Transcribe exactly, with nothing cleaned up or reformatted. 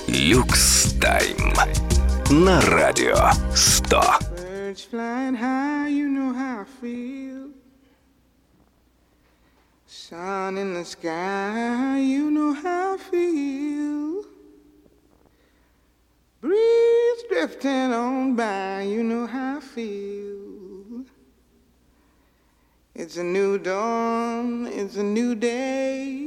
Люкс Тайм на Радио сто. Birds flying high, you know how I feel. Sun in the sky, you know how I feel. Breeze drifting on by, you know how I feel. It's a new dawn, it's a new day.